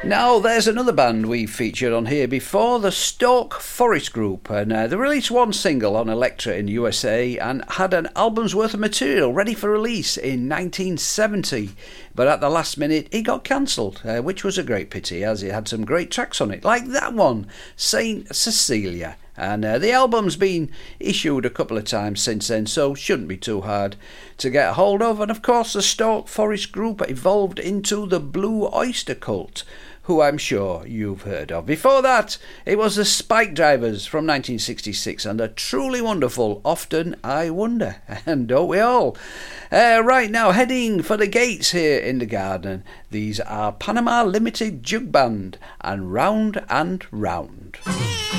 Now, there's another band we featured on here before, the Stoke Forest Group, and they released one single on Elektra in the USA and had an album's worth of material ready for release in 1970, but at the last minute it got cancelled, which was a great pity as it had some great tracks on it, like that one, Saint Cecilia. And the album's been issued a couple of times since then, so shouldn't be too hard to get a hold of. And of course the Stoke Forest Group evolved into the Blue Oyster Cult, who I'm sure you've heard of. Before that, it was the Spike Drivers from 1966 and a truly wonderful Often I Wonder, and don't we all? Right now, heading for the gates here in the garden, these are Panama Limited Jug Band and Round and Round.